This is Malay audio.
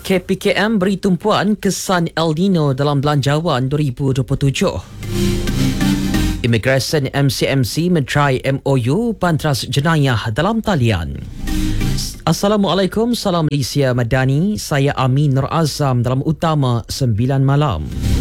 KPKM beri tumpuan kesan El Nino dalam Belanjawan 2027. Imigresen MCMC mentrai MOU Bantras Jenayah dalam talian. Assalamualaikum, salam Malaysia Madani. Saya Amin Nur Azam dalam Utama 9 Malam.